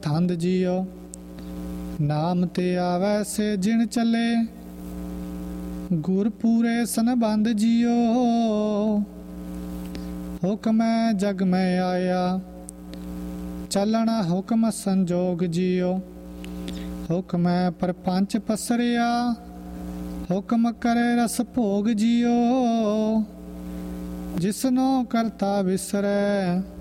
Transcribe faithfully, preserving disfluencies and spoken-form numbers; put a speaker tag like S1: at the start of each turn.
S1: ਥੰਦ JIO. ਨਾਮ ਤੇ ਆਵੈ ਸੇ ਜਿਣ ਚੱਲੇ, ਗੁਰ ਪੂਰੇ ਸੰਬੰਧ ਜੀਓ। ਹੁਕਮੈ ਜਗ ਮੈਂ ਆਇਆ, ਚੱਲਣਾ ਹੁਕਮ ਸੰਜੋਗ ਜੀਓ। ਹੁਕਮੈ ਪਰਪੰਚ ਪਸਰਿਆ, ਹੁਕਮ ਕਰੇ ਰਸ ਭੋਗ ਜੀਓ। ਜਿਸਨੋ ਕਰਤਾ ਵਿਸਰੈ,